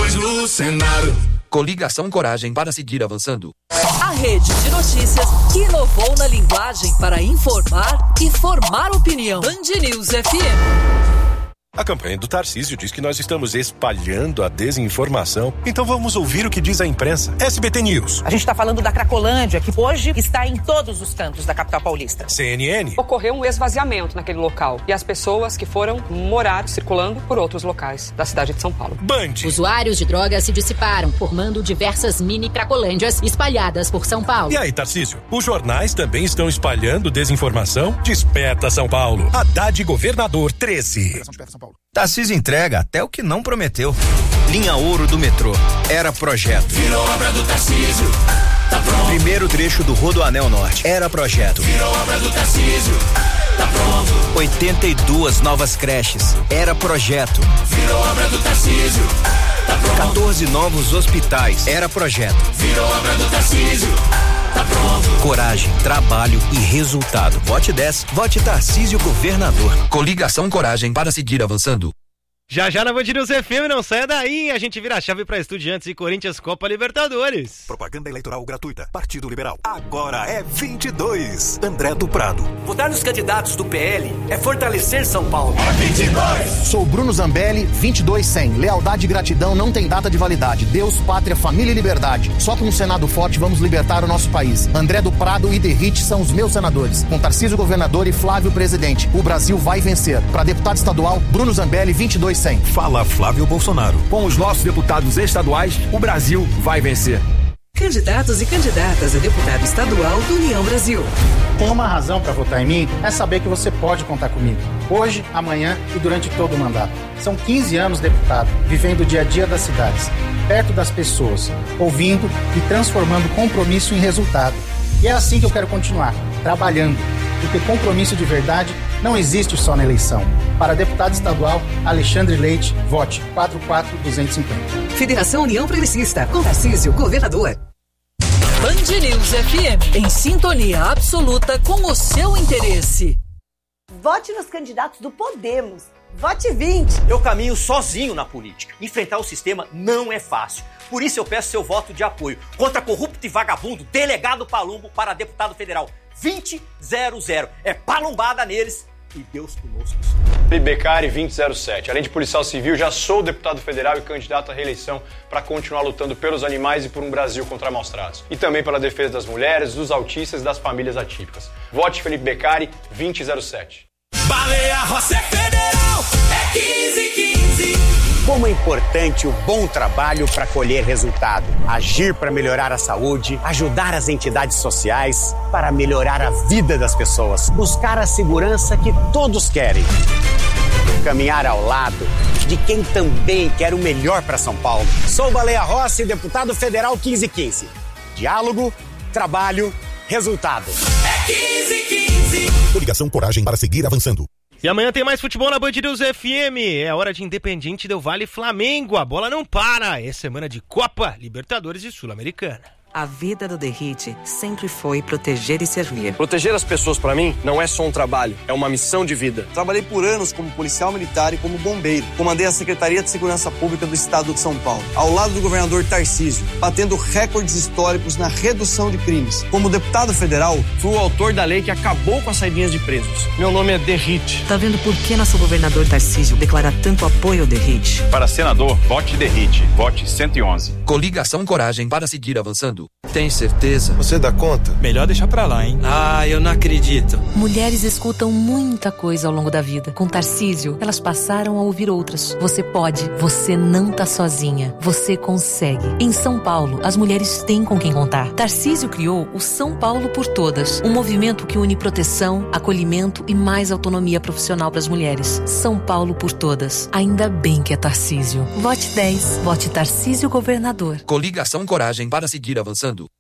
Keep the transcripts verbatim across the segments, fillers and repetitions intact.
voz do Senado. Coligação Coragem para seguir avançando. A rede de notícias que inovou na linguagem para informar e formar opinião. Band News F M. A campanha do Tarcísio diz que nós estamos espalhando a desinformação. Então vamos ouvir o que diz a imprensa. S B T News. A gente está falando da Cracolândia, que hoje está em todos os cantos da capital paulista. C N N. Ocorreu um esvaziamento naquele local e as pessoas que foram morar circulando por outros locais da cidade de São Paulo. Band. Usuários de drogas se dissiparam, formando diversas mini Cracolândias espalhadas por São Paulo. E aí, Tarcísio? Os jornais também estão espalhando desinformação? Desperta São Paulo. Haddad Governador treze. Tarcísio entrega até o que não prometeu. Linha Ouro do metrô. Era projeto. Virou obra do Tarcísio. Tá pronto. Primeiro trecho do Rodoanel Norte. Era projeto. Virou obra do Tarcísio. Tá pronto. oitenta e duas novas creches. Era projeto. Virou obra do Tarcísio. Tá pronto. quatorze novos hospitais. Era projeto. Virou obra do Tarcísio. Tá pronto. Coragem, trabalho e resultado. Vote dez. Vote Tarcísio Governador. Coligação Coragem para seguir avançando. Já já na Band News F M, não saia daí, a gente vira a chave para Estudiantes e Corinthians Copa Libertadores. Propaganda eleitoral gratuita. Partido Liberal. Agora é vinte e dois. André do Prado. Votar nos candidatos do P L é fortalecer São Paulo. É vinte e dois. Sou Bruno Zambelli, vinte e dois cem. Lealdade e gratidão não tem data de validade. Deus, pátria, família e liberdade. Só com um Senado forte vamos libertar o nosso país. André do Prado e Derrite são os meus senadores. Com Tarcísio Governador e Flávio Presidente. O Brasil vai vencer. Para deputado estadual, Bruno Zambelli, vinte e dois cem. Fala Flávio Bolsonaro. Com os nossos deputados estaduais, o Brasil vai vencer. Candidatos e candidatas a deputado estadual do União Brasil. Tem uma razão para votar em mim, é saber que você pode contar comigo. Hoje, amanhã e durante todo o mandato. São quinze anos deputado, vivendo o dia a dia das cidades, perto das pessoas, ouvindo e transformando compromisso em resultado. E é assim que eu quero continuar, trabalhando. Porque compromisso de verdade não existe só na eleição. Para deputado estadual, Alexandre Leite, vote quatro quatro dois cinco zero. Federação União Progressista, com Tarcísio, governador. Band News F M, em sintonia absoluta com o seu interesse. Vote nos candidatos do Podemos. Vote vinte. Eu caminho sozinho na política. Enfrentar o sistema não é fácil. Por isso eu peço seu voto de apoio contra corrupto e vagabundo, delegado Palumbo para deputado federal. vinte zero zero. É palumbada neles e Deus conosco. Felipe Beccari, vinte zero sete. Além de policial civil, já sou deputado federal e candidato à reeleição para continuar lutando pelos animais e por um Brasil contra maus tratos. E também pela defesa das mulheres, dos autistas e das famílias atípicas. Vote Felipe Beccari, vinte zero sete. Baleia Rossi é federal, é quinze quinze. Como é importante o bom trabalho para colher resultado. Agir para melhorar a saúde, ajudar as entidades sociais, para melhorar a vida das pessoas. Buscar a segurança que todos querem. Caminhar ao lado de quem também quer o melhor para São Paulo. Sou Baleia Rossi, deputado federal quinze quinze. Diálogo, trabalho, resultado. É quinze quinze. Coligação Coragem para seguir avançando. E amanhã tem mais futebol na Band News F M. É hora de Independiente Del Valle Flamengo. A bola não para. É semana de Copa, Libertadores e Sul-Americana. A vida do Derrite sempre foi proteger e servir. Proteger as pessoas, pra mim, não é só um trabalho, é uma missão de vida. Trabalhei por anos como policial militar e como bombeiro. Comandei a Secretaria de Segurança Pública do Estado de São Paulo, ao lado do governador Tarcísio, batendo recordes históricos na redução de crimes. Como deputado federal, fui o autor da lei que acabou com as saidinhas de presos. Meu nome é Derrite. Tá vendo por que nosso governador Tarcísio declara tanto apoio ao Derrite? Para senador, vote Derrite. Vote cento e onze. Coligação Coragem para seguir avançando. Tem certeza? Você dá conta? Melhor deixar pra lá, hein? Ah, eu não acredito. Mulheres escutam muita coisa ao longo da vida. Com Tarcísio, elas passaram a ouvir outras. Você pode, você não tá sozinha. Você consegue. Em São Paulo, as mulheres têm com quem contar. Tarcísio criou o São Paulo por Todas, um movimento que une proteção, acolhimento e mais autonomia profissional para as mulheres. São Paulo por Todas. Ainda bem que é Tarcísio. Vote dez. Vote Tarcísio Governador. Coligação Coragem para seguir avançando.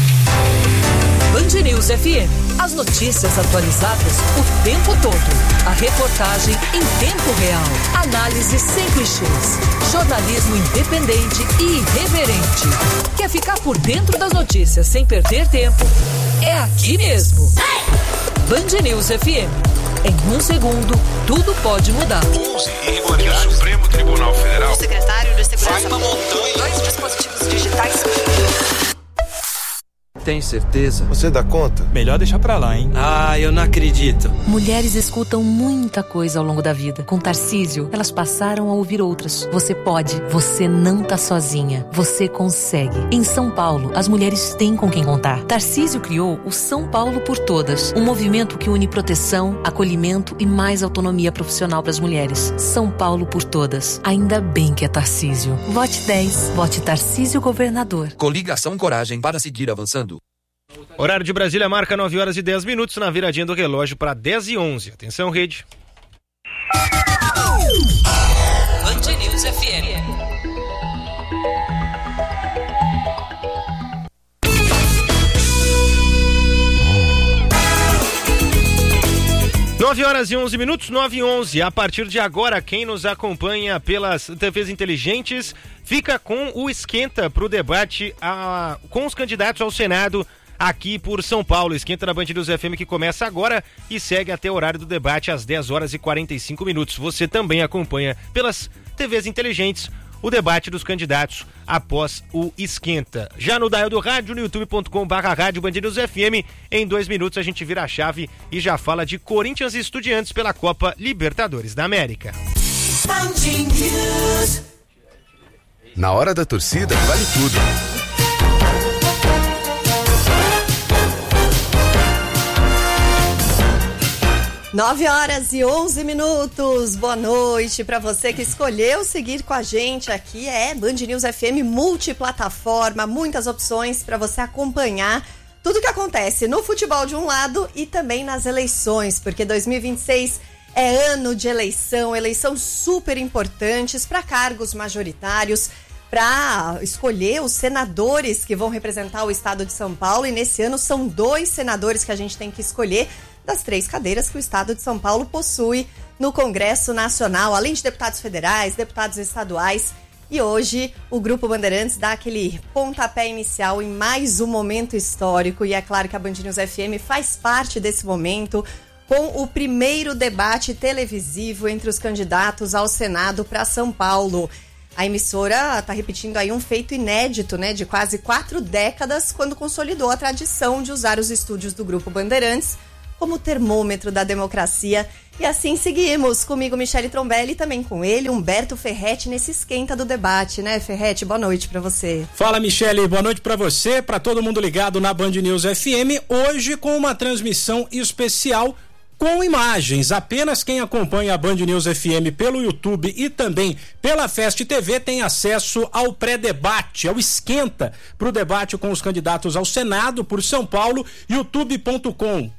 Band News F M. As notícias atualizadas o tempo todo. A reportagem em tempo real. Análise sem clichês. Jornalismo independente e irreverente. Quer ficar por dentro das notícias sem perder tempo? É aqui mesmo. Band News F M. Em um segundo, tudo pode mudar. onze. Em rigor, o Supremo Tribunal Federal. O secretário de Segurança vai uma montanha Tem certeza? Você dá conta? Melhor deixar pra lá, hein? Ah, eu não acredito. Mulheres escutam muita coisa ao longo da vida. Com Tarcísio, elas passaram a ouvir outras. Você pode, você não tá sozinha. Você consegue. Em São Paulo, as mulheres têm com quem contar. Tarcísio criou o São Paulo por Todas, um movimento que une proteção, acolhimento e mais autonomia profissional para as mulheres. São Paulo por Todas. Ainda bem que é Tarcísio. Vote dez. Vote Tarcísio Governador. Coligação Coragem para seguir avançando. Horário de Brasília marca nove horas e dez minutos na viradinha do relógio para dez e onze. Atenção, rede. Band News F M. nove horas e onze minutos, nove e onze. A partir de agora, quem nos acompanha pelas T Vs inteligentes fica com o esquenta para o debate a, com os candidatos ao Senado aqui por São Paulo. Esquenta da Band News F M que começa agora e segue até o horário do debate às dez horas e quarenta e cinco minutos. Você também acompanha pelas T Vs inteligentes o debate dos candidatos após o esquenta. Já no dial do rádio, no youtube ponto com barra rádio Band News F M, em dois minutos a gente vira a chave e já fala de Corinthians e Estudiantes pela Copa Libertadores da América. Na hora da torcida, vale tudo. nove horas e onze minutos, boa noite para você que escolheu seguir com a gente aqui, é Band News F M multiplataforma, muitas opções para você acompanhar tudo que acontece no futebol de um lado e também nas eleições, porque dois mil e vinte e seis é ano de eleição, eleição super importantes para cargos majoritários, para escolher os senadores que vão representar o estado de São Paulo, e nesse ano são dois senadores que a gente tem que escolher das três cadeiras que o estado de São Paulo possui no Congresso Nacional, além de deputados federais, deputados estaduais. E hoje o Grupo Bandeirantes dá aquele pontapé inicial em mais um momento histórico, e é claro que a Band News F M faz parte desse momento, com o primeiro debate televisivo entre os candidatos ao Senado para São Paulo. A emissora está repetindo aí um feito inédito, né, de quase quatro décadas, quando consolidou a tradição de usar os estúdios do Grupo Bandeirantes como termômetro da democracia. E assim seguimos, comigo Michele Trombelli e também com ele, Humberto Ferretti, nesse esquenta do debate, né, Ferretti? Boa noite para você. Fala, Michele, boa noite para você, para todo mundo ligado na Band News F M, hoje com uma transmissão especial com imagens. Apenas quem acompanha a Band News F M pelo YouTube e também pela Fest T V tem acesso ao pré-debate, ao esquenta para o debate com os candidatos ao Senado por São Paulo, youtube ponto com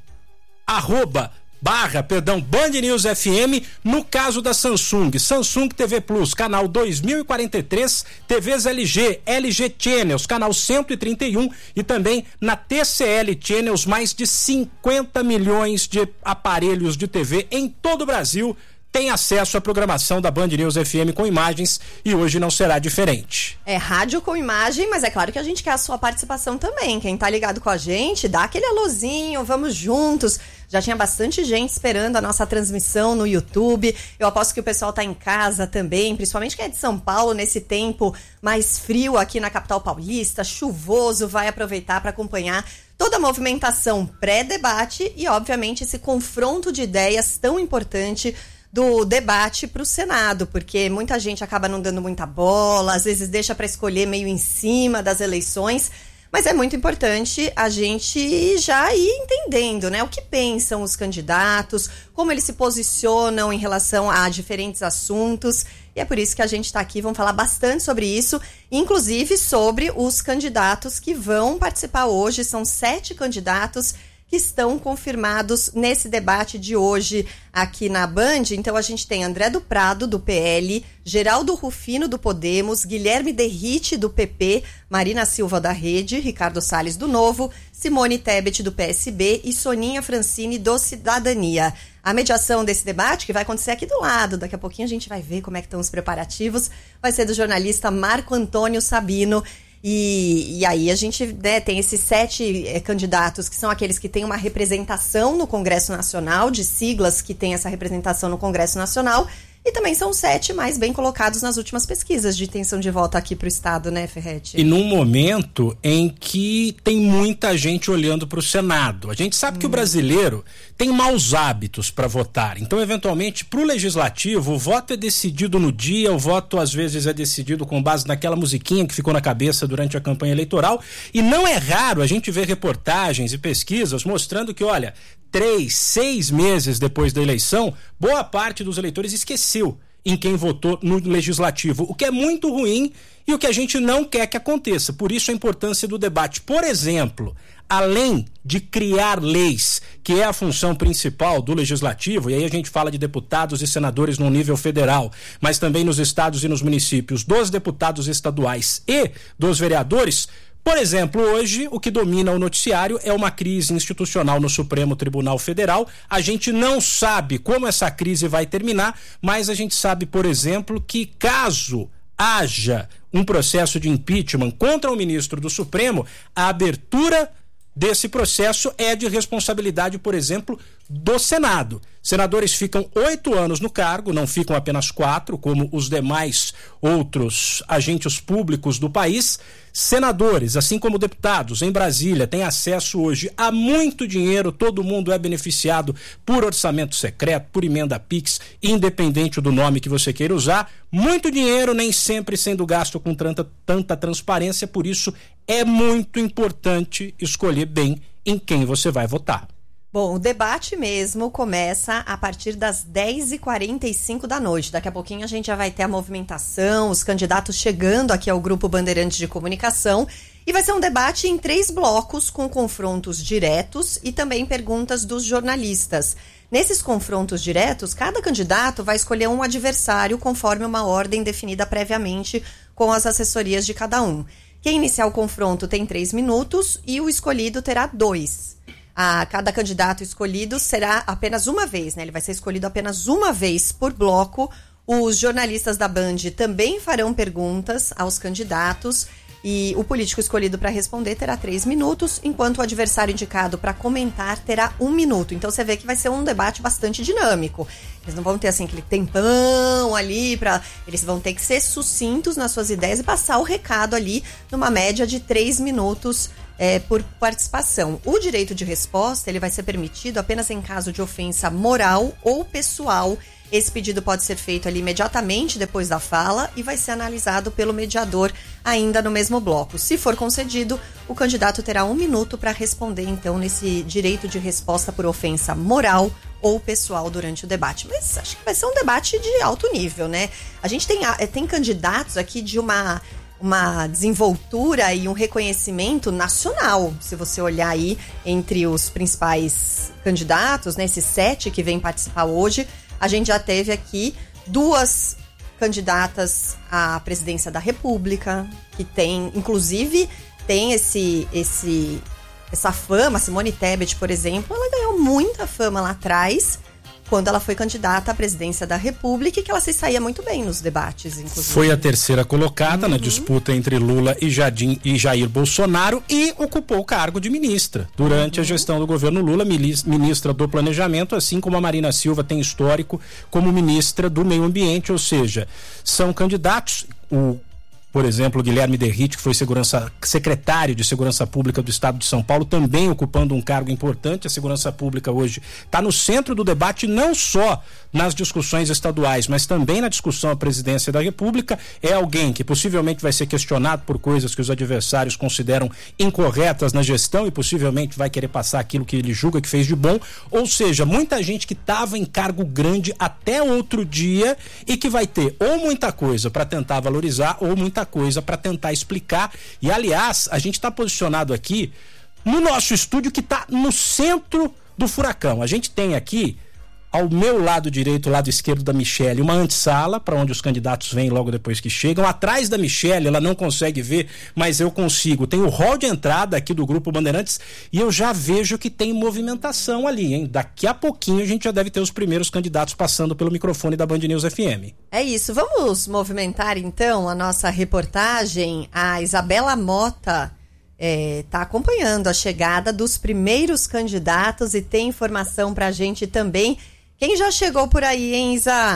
arroba barra, perdão, Band News F M. No caso da Samsung, Samsung T V Plus, canal dois mil e quarenta e três, T Vs L G, L G Channels, canal cento e trinta e um, e também na T C L Channels, mais de cinquenta milhões de aparelhos de T V em todo o Brasil tem acesso à programação da Band News F M com imagens, e hoje não será diferente. É rádio com imagem, mas é claro que a gente quer a sua participação também. Quem tá ligado com a gente, dá aquele alôzinho, vamos juntos. Já tinha bastante gente esperando a nossa transmissão no YouTube. Eu aposto que o pessoal tá em casa também, principalmente quem é de São Paulo, nesse tempo mais frio aqui na capital paulista, chuvoso, vai aproveitar para acompanhar toda a movimentação pré-debate e, obviamente, esse confronto de ideias tão importante do debate para o Senado, porque muita gente acaba não dando muita bola, às vezes deixa para escolher meio em cima das eleições, mas é muito importante a gente já ir entendendo, né, o que pensam os candidatos, como eles se posicionam em relação a diferentes assuntos, e é por isso que a gente está aqui, vamos falar bastante sobre isso, inclusive sobre os candidatos que vão participar hoje. São sete candidatos que estão confirmados nesse debate de hoje aqui na Band. Então a gente tem André do Prado, do P L, Geraldo Rufino, do Podemos, Guilherme Derrite, do P P, Marina Silva, da Rede, Ricardo Salles, do Novo, Simone Tebet, do P S B e Soninha Francini, do Cidadania. A mediação desse debate, que vai acontecer aqui do lado, daqui a pouquinho a gente vai ver como é que estão os preparativos, vai ser do jornalista Marco Antônio Sabino. E, e aí a gente, né, tem esses sete é, candidatos que são aqueles que têm uma representação no Congresso Nacional, de siglas que têm essa representação no Congresso Nacional, E também são os sete mais bem colocados nas últimas pesquisas de intenção de voto aqui para o estado, né, Ferretti? E num momento em que tem muita gente olhando para o Senado. A gente sabe hum. que o brasileiro tem maus hábitos para votar. Então, eventualmente, para o legislativo, o voto é decidido no dia, o voto às vezes é decidido com base naquela musiquinha que ficou na cabeça durante a campanha eleitoral. E não é raro a gente ver reportagens e pesquisas mostrando que, olha, três, seis meses depois da eleição, boa parte dos eleitores esqueceu em quem votou no legislativo, o que é muito ruim e o que a gente não quer que aconteça. Por isso a importância do debate. Por exemplo, além de criar leis, que é a função principal do legislativo, e aí a gente fala de deputados e senadores no nível federal, mas também nos estados e nos municípios, dos deputados estaduais e dos vereadores. Por exemplo, hoje o que domina o noticiário é uma crise institucional no Supremo Tribunal Federal. A gente não sabe como essa crise vai terminar, mas a gente sabe, por exemplo, que caso haja um processo de impeachment contra o ministro do Supremo, a abertura desse processo é de responsabilidade, por exemplo, do Senado. Senadores ficam oito anos no cargo, não ficam apenas quatro, como os demais outros agentes públicos do país. Senadores, assim como deputados em Brasília, têm acesso hoje a muito dinheiro, todo mundo é beneficiado por orçamento secreto, por emenda Pix, independente do nome que você queira usar. Muito dinheiro, nem sempre sendo gasto com tanta, tanta transparência, por isso é muito importante escolher bem em quem você vai votar. Bom, o debate mesmo começa a partir das dez e quarenta e cinco da noite. Daqui a pouquinho a gente já vai ter a movimentação, os candidatos chegando aqui ao Grupo Bandeirantes de Comunicação. E vai ser um debate em três blocos, com confrontos diretos e também perguntas dos jornalistas. Nesses confrontos diretos, cada candidato vai escolher um adversário conforme uma ordem definida previamente com as assessorias de cada um. Quem iniciar o confronto tem três minutos e o escolhido terá dois. A cada candidato escolhido será apenas uma vez, né? Ele vai ser escolhido apenas uma vez por bloco. Os jornalistas da Band também farão perguntas aos candidatos e o político escolhido para responder terá três minutos, enquanto o adversário indicado para comentar terá um minuto. Então você vê que vai ser um debate bastante dinâmico. Eles não vão ter assim aquele tempão ali para, eles vão ter que ser sucintos nas suas ideias e passar o recado ali numa média de três minutos. É, por participação. O direito de resposta ele vai ser permitido apenas em caso de ofensa moral ou pessoal. Esse pedido pode ser feito ali imediatamente depois da fala e vai ser analisado pelo mediador ainda no mesmo bloco. Se for concedido, o candidato terá um minuto para responder, então, nesse direito de resposta por ofensa moral ou pessoal durante o debate. Mas acho que vai ser um debate de alto nível, né? A gente tem, tem candidatos aqui de uma... uma desenvoltura e um reconhecimento nacional, se você olhar aí entre os principais candidatos, né, esses sete que vêm participar hoje, a gente já teve aqui duas candidatas à presidência da República, que tem, inclusive, tem esse, esse, essa fama. Simone Tebet, por exemplo, ela ganhou muita fama lá atrás, quando ela foi candidata à presidência da República, e que ela se saía muito bem nos debates, inclusive. Foi a terceira colocada uhum. na disputa entre Lula e, Jardim, e Jair Bolsonaro e ocupou o cargo de ministra durante uhum. a gestão do governo Lula, ministra do Planejamento, assim como a Marina Silva tem histórico como ministra do Meio Ambiente, ou seja, são candidatos... o Por exemplo, o Guilherme Derrite, que foi segurança, secretário de Segurança Pública do Estado de São Paulo, também ocupando um cargo importante. A segurança pública hoje está no centro do debate, não só nas discussões estaduais, mas também na discussão à presidência da República. É alguém que possivelmente vai ser questionado por coisas que os adversários consideram incorretas na gestão e possivelmente vai querer passar aquilo que ele julga que fez de bom. Ou seja, muita gente que estava em cargo grande até outro dia e que vai ter ou muita coisa para tentar valorizar ou muita coisa para tentar explicar. E aliás, a gente está posicionado aqui no nosso estúdio que está no centro do furacão. A gente tem aqui ao meu lado direito, lado esquerdo da Michele, uma antessala para onde os candidatos vêm logo depois que chegam. Atrás da Michele, ela não consegue ver, mas eu consigo. Tem o hall de entrada aqui do Grupo Bandeirantes e eu já vejo que tem movimentação ali, hein? Daqui a pouquinho a gente já deve ter os primeiros candidatos passando pelo microfone da Band News F M. É isso. Vamos movimentar então a nossa reportagem. A Isabela Mota está é, acompanhando a chegada dos primeiros candidatos e tem informação pra gente também. Quem já chegou por aí, hein, Isa?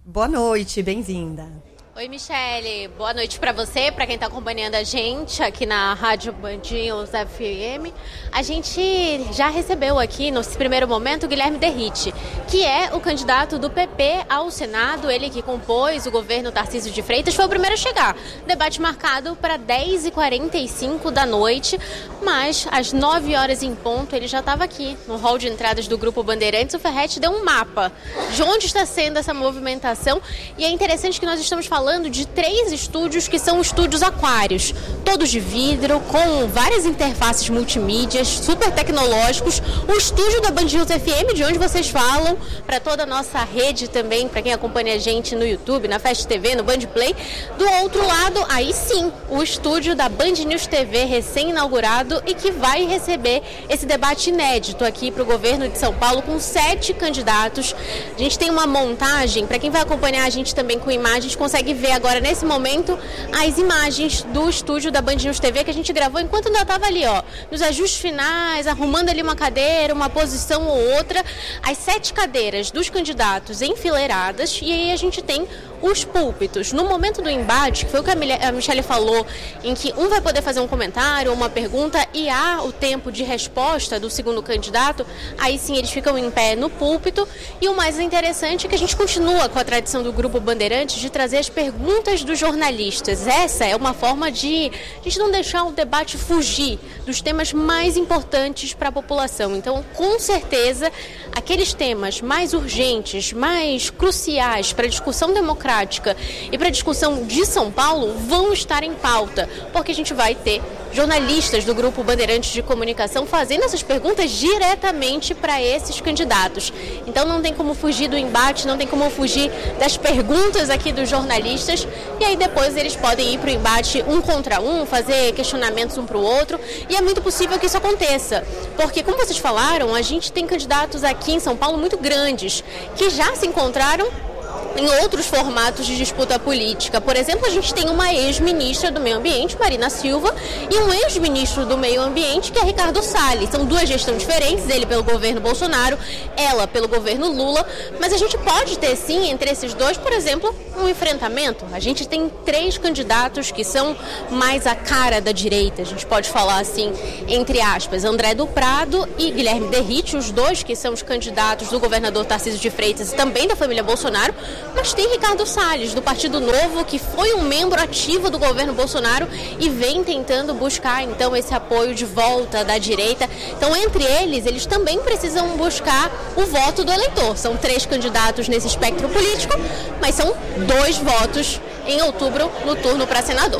Boa noite, bem-vinda. Oi, Michele. Boa noite para você, para quem está acompanhando a gente aqui na Rádio Band News F M. A gente já recebeu aqui, nesse primeiro momento, o Guilherme Derrite, que é o candidato do P P ao Senado, ele que compôs o governo Tarcísio de Freitas, foi o primeiro a chegar. Debate marcado para dez e quarenta e cinco da noite, mas às nove horas em ponto ele já estava aqui, no hall de entradas do Grupo Bandeirantes. O Ferretti deu um mapa de onde está sendo essa movimentação, e é interessante que nós estamos falando falando de três estúdios que são estúdios aquários, todos de vidro, com várias interfaces multimídias, super tecnológicos. O estúdio da Band News F M, de onde vocês falam, para toda a nossa rede também, para quem acompanha a gente no YouTube, na Fast T V, no Band Play. Do outro lado, aí sim, o estúdio da Band News T V, recém-inaugurado, e que vai receber esse debate inédito aqui para o governo de São Paulo, com sete candidatos. A gente tem uma montagem, para quem vai acompanhar a gente também com imagens, consegue ver agora nesse momento as imagens do estúdio da Band News T V que a gente gravou enquanto ainda estava ali, ó, nos ajustes finais, arrumando ali uma cadeira, uma posição ou outra, as sete cadeiras dos candidatos enfileiradas, e aí a gente tem os púlpitos. No momento do embate, que foi o que a Michele falou, em que um vai poder fazer um comentário ou uma pergunta e há o tempo de resposta do segundo candidato, aí sim eles ficam em pé no púlpito. E o mais interessante é que a gente continua com a tradição do Grupo Bandeirantes de trazer as perguntas dos jornalistas. Essa é uma forma de a gente não deixar o debate fugir dos temas mais importantes para a população. Então, com certeza, aqueles temas mais urgentes, mais cruciais para a discussão democrática e para a discussão de São Paulo vão estar em pauta, porque a gente vai ter jornalistas do Grupo Bandeirantes de Comunicação fazendo essas perguntas diretamente para esses candidatos. Então não tem como fugir do embate, não tem como fugir das perguntas aqui dos jornalistas, e aí depois eles podem ir para o embate um contra um, fazer questionamentos um para o outro, e é muito possível que isso aconteça, porque como vocês falaram, a gente tem candidatos aqui em São Paulo muito grandes, que já se encontraram em outros formatos de disputa política. Por exemplo, a gente tem uma ex-ministra do Meio Ambiente, Marina Silva, e um ex-ministro do Meio Ambiente, que é Ricardo Salles. São duas gestões diferentes, ele pelo governo Bolsonaro, ela pelo governo Lula, mas a gente pode ter sim, entre esses dois, por exemplo, um enfrentamento. A gente tem três candidatos que são mais a cara da direita, a gente pode falar assim, entre aspas, André do Prado e Guilherme Derrite, os dois que são os candidatos do governador Tarcísio de Freitas e também da família Bolsonaro. Mas tem Ricardo Salles, do Partido Novo, que foi um membro ativo do governo Bolsonaro e vem tentando buscar, então, esse apoio de volta da direita. Então, entre eles, eles também precisam buscar o voto do eleitor. São três candidatos nesse espectro político, mas são dois votos em outubro no turno para senador.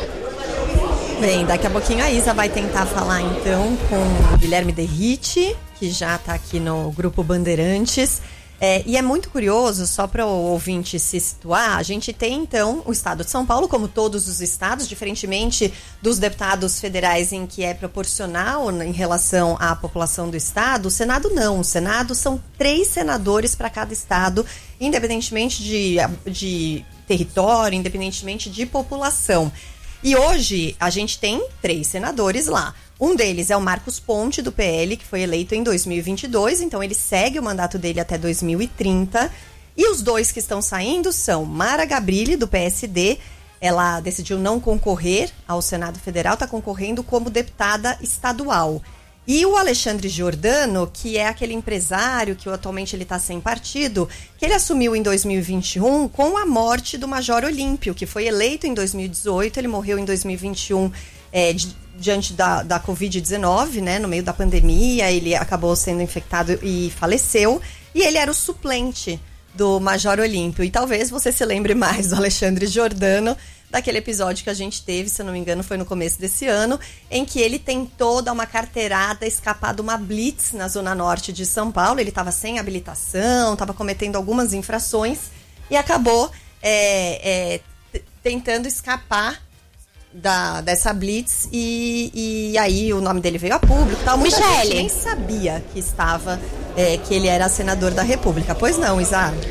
Bem, daqui a pouquinho a Isa vai tentar falar, então, com o Guilherme Derrite, que já está aqui no Grupo Bandeirantes. É, e é muito curioso, só para o ouvinte se situar, a gente tem então o estado de São Paulo, como todos os estados, diferentemente dos deputados federais em que é proporcional em relação à população do estado, o Senado não. O Senado são três senadores para cada estado, independentemente de, de território, independentemente de população. E hoje a gente tem três senadores lá. Um deles é o Marcos Ponte, do P L, que foi eleito em dois mil e vinte e dois, então ele segue o mandato dele até dois mil e trinta. E os dois que estão saindo são Mara Gabrilli, do P S D, ela decidiu não concorrer ao Senado Federal, está concorrendo como deputada estadual. E o Alexandre Giordano, que é aquele empresário que atualmente ele está sem partido, que ele assumiu em dois mil e vinte e um com a morte do Major Olímpio, que foi eleito em dois mil e dezoito, ele morreu em dois mil e vinte e um é, de, diante da, da covid dezenove, né, no meio da pandemia, ele acabou sendo infectado e faleceu, e ele era o suplente do Major Olímpio. E talvez você se lembre mais do Alexandre Giordano, daquele episódio que a gente teve, se eu não me engano, foi no começo desse ano, em que ele tentou dar uma carteirada, escapar de uma blitz na zona norte de São Paulo. Ele estava sem habilitação, estava cometendo algumas infrações e acabou é, é, t- tentando escapar da, dessa blitz e, e aí o nome dele veio a público. Tal. Muita Michele. gente nem sabia que estava, é, que ele era senador da República. Pois não, Isa?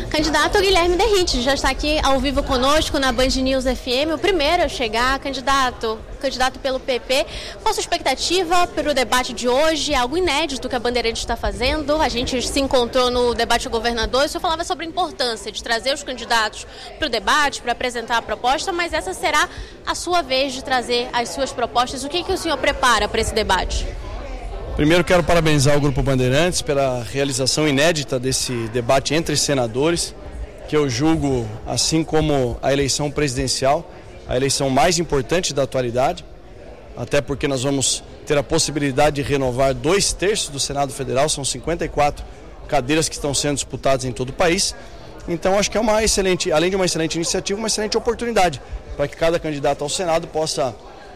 Candidato Guilherme Derrite já está aqui ao vivo conosco na Band News F M, o primeiro a chegar, candidato, candidato pelo P P. Qual a sua expectativa para o debate de hoje? Algo inédito que a Bandeirantes está fazendo. A gente se encontrou no debate ao governador e o senhor falava sobre a importância de trazer os candidatos para o debate, para apresentar a proposta, mas essa será a sua vez de trazer as suas propostas. O que, que o senhor prepara para esse debate? Primeiro quero parabenizar o Grupo Bandeirantes pela realização inédita desse debate entre senadores, que eu julgo, assim como a eleição presidencial, a eleição mais importante da atualidade, até porque nós vamos ter a possibilidade de renovar dois terços do Senado Federal, são cinquenta e quatro cadeiras que estão sendo disputadas em todo o país. Então acho que é uma excelente, além de uma excelente iniciativa, uma excelente oportunidade para que cada candidato ao Senado possa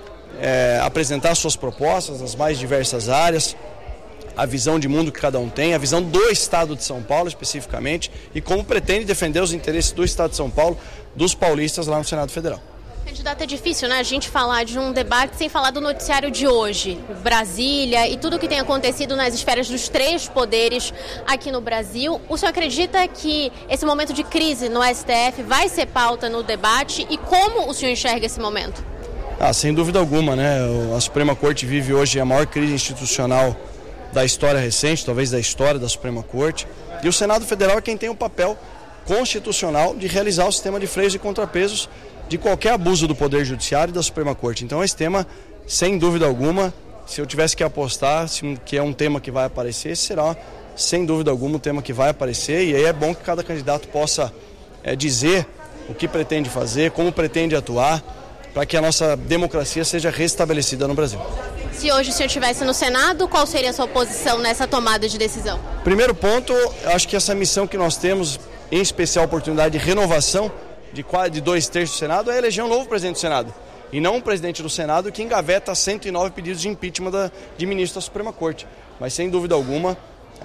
É, apresentar suas propostas nas mais diversas áreas, a visão de mundo que cada um tem, a visão do Estado de São Paulo especificamente e como pretende defender os interesses do Estado de São Paulo, dos paulistas lá no Senado Federal. Candidato, é difícil, né, a gente falar de um debate sem falar do noticiário de hoje, Brasília e tudo o que tem acontecido nas esferas dos três poderes aqui no Brasil. O senhor acredita que esse momento de crise no S T F vai ser pauta no debate e como o senhor enxerga esse momento? Ah, sem dúvida alguma, né? A Suprema Corte vive hoje a maior crise institucional da história recente, talvez da história da Suprema Corte. E o Senado Federal é quem tem o papel constitucional de realizar o sistema de freios e contrapesos de qualquer abuso do Poder Judiciário e da Suprema Corte. Então esse tema, sem dúvida alguma, se eu tivesse que apostar que é um tema que vai aparecer, será, sem dúvida alguma, um tema que vai aparecer. E aí é bom que cada candidato possa é, dizer o que pretende fazer, como pretende atuar, para que a nossa democracia seja restabelecida no Brasil. Se hoje o senhor estivesse no Senado, qual seria a sua posição nessa tomada de decisão? Primeiro ponto, acho que essa missão que nós temos, em especial a oportunidade de renovação de, de dois terços do Senado, é eleger um novo presidente do Senado. E não um presidente do Senado que engaveta cento e nove pedidos de impeachment da, de ministro da Suprema Corte. Mas, sem dúvida alguma,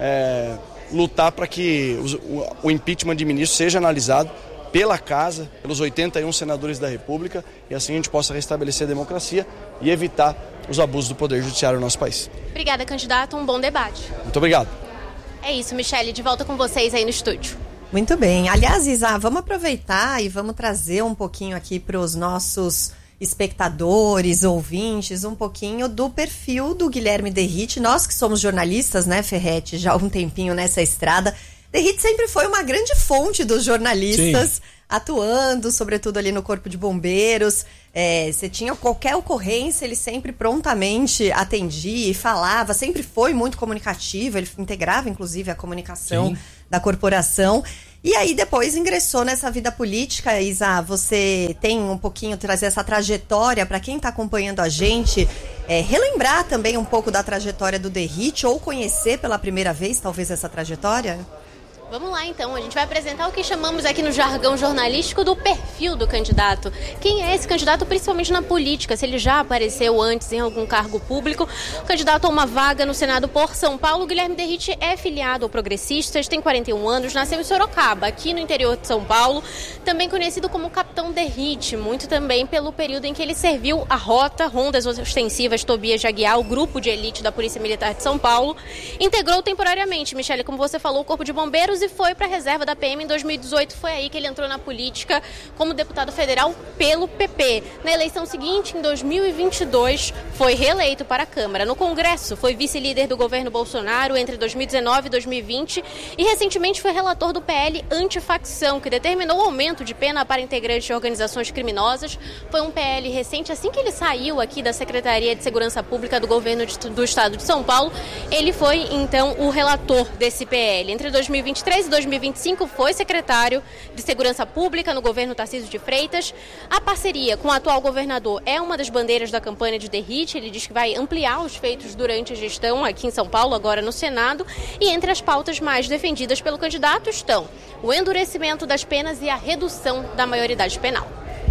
é, lutar para que o, o impeachment de ministro seja analisado pela Casa, pelos oitenta e um senadores da República, e assim a gente possa restabelecer a democracia e evitar os abusos do Poder Judiciário no nosso país. Obrigada, candidato. Um bom debate. Muito obrigado. É isso, Michele. De volta com vocês aí no estúdio. Muito bem. Aliás, Isa, vamos aproveitar e vamos trazer um pouquinho aqui para os nossos espectadores, ouvintes, um pouquinho do perfil do Guilherme Derrite. Nós que somos jornalistas, né, Ferretti, já há um tempinho nessa estrada, Derrite sempre foi uma grande fonte dos jornalistas, sim, atuando, sobretudo ali no Corpo de Bombeiros. É, você tinha qualquer ocorrência, ele sempre prontamente atendia e falava, sempre foi muito comunicativo, ele integrava inclusive a comunicação, sim, da corporação. E aí depois ingressou nessa vida política. Isa, você tem um pouquinho, trazer essa trajetória para quem está acompanhando a gente, é, relembrar também um pouco da trajetória do Derrite ou conhecer pela primeira vez talvez essa trajetória? Vamos lá, então. A gente vai apresentar o que chamamos aqui no jargão jornalístico do perfil do candidato. Quem é esse candidato, principalmente na política? Se ele já apareceu antes em algum cargo público. O candidato a uma vaga no Senado por São Paulo, Guilherme Derrite, é filiado ao Progressistas, tem quarenta e um anos, nasceu em Sorocaba, aqui no interior de São Paulo. Também conhecido como Capitão Derrite, muito também pelo período em que ele serviu a Rota, Rondas Ostensivas Tobias de Aguiar, o grupo de elite da Polícia Militar de São Paulo. Integrou temporariamente, Michele, como você falou, o Corpo de Bombeiros e foi para a reserva da P M em dois mil e dezoito. Foi aí que ele entrou na política como deputado federal pelo P P. Na eleição seguinte, em dois mil e vinte e dois, foi reeleito para a Câmara. No Congresso, foi vice-líder do governo Bolsonaro entre dois mil e dezenove e dois mil e vinte e recentemente foi relator do P L Antifacção, que determinou o aumento de pena para integrantes de organizações criminosas. Foi um P L recente, assim que ele saiu aqui da Secretaria de Segurança Pública do governo do Estado de São Paulo, ele foi então o relator desse P L. Entre dois mil e vinte e três e dois mil e vinte e cinco foi secretário de Segurança Pública no governo Tarcísio de Freitas. A parceria com o atual governador é uma das bandeiras da campanha de Derrite. Ele diz que vai ampliar os feitos durante a gestão aqui em São Paulo, agora no Senado. E entre as pautas mais defendidas pelo candidato estão o endurecimento das penas e a redução da maioridade penal.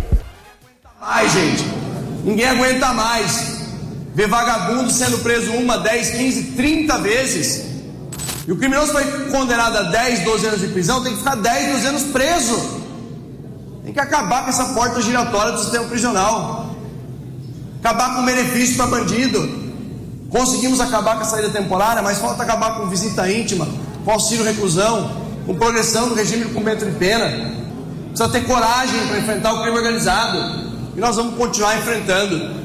Ai, gente, ninguém aguenta mais ver vagabundo sendo preso uma, dez, quinze, trinta vezes. E o criminoso foi condenado a dez, doze anos de prisão, tem que ficar dez, doze anos preso. Tem que acabar com essa porta giratória do sistema prisional. Acabar com o benefício para bandido. Conseguimos acabar com a saída temporária, mas falta acabar com visita íntima, com auxílio reclusão, com progressão do regime de cumprimento de pena. Precisa ter coragem para enfrentar o crime organizado. E nós vamos continuar enfrentando.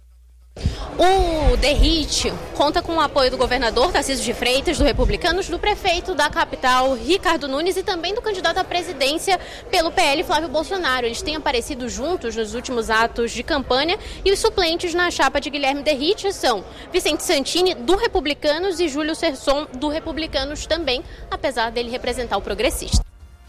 O Derrite conta com o apoio do governador Tarcísio de Freitas, do Republicanos, do prefeito da capital, Ricardo Nunes, e também do candidato à presidência pelo P L, Flávio Bolsonaro. Eles têm aparecido juntos nos últimos atos de campanha e os suplentes na chapa de Guilherme Derrite são Vicente Santini, do Republicanos, e Júlio Serson, do Republicanos também, apesar dele representar o progressista.